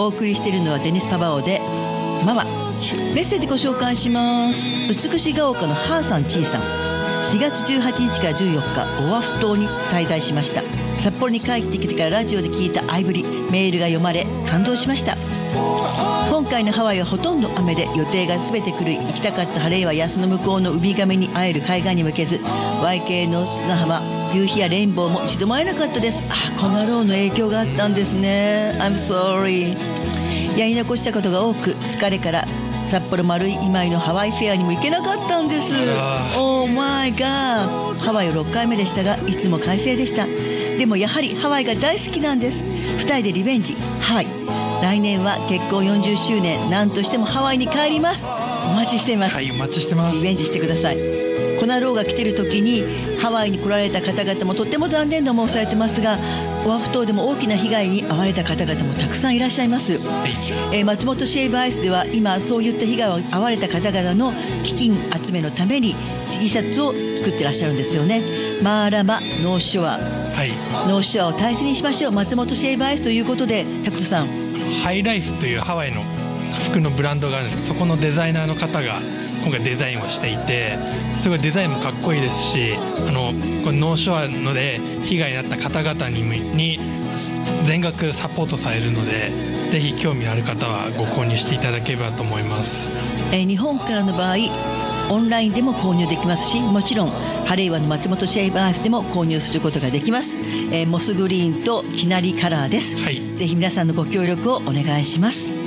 お送りしているのはデニス・パバオでママ。メッセージご紹介します。美しが丘のハーさんちーさん、4月18日から14日オアフ島に滞在しました。札幌に帰ってきてからラジオで聞いたアイブリ、メールが読まれ感動しました。今回のハワイはほとんど雨で予定が全て狂い、行きたかったハレイワやその向こうのウミガメに会える海岸に向けず、 YK の砂浜、夕日やレインボーも一度も会えなかったです。コナローの影響があったんですね。 I'm sorry。 やり残したことが多く、疲れから札幌丸い今井のハワイフェアにも行けなかったんです。 Oh my god。 ハワイを6回目でしたがいつも快晴でした。でもやはりハワイが大好きなんです。2人でリベンジハワイ。来年は結婚40周年、何としてもハワイに帰ります。お待ちしています。 はい、お待ちしてます。 リベンジしてください。コナローが来てる時にハワイに来られた方々もとっても残念な思いをされてますが、オアフ島でも大きな被害に遭われた方々もたくさんいらっしゃいます。松本シェイブアイスでは今そういった被害を遭われた方々の基金集めのために T シャツを作ってらっしゃるんですよね。マーラマノーショア、ノーショアを大切にしましょう。松本シェイブアイスということで、タクトさん、 ハイライフというハワイの服のブランドがあるんです。そこのデザイナーの方が今回デザインをしていて、すごいデザインもかっこいいですし、このノーショアので被害に遭った方々に全額サポートされるので、ぜひ興味ある方はご購入していただければと思います。 日本からの場合オンラインでも購入できますし、もちろんハレイワの松本シェイブアイスでも購入することができます。モスグリーンときなりカラーです。ぜひ皆さんのご協力をお願いします。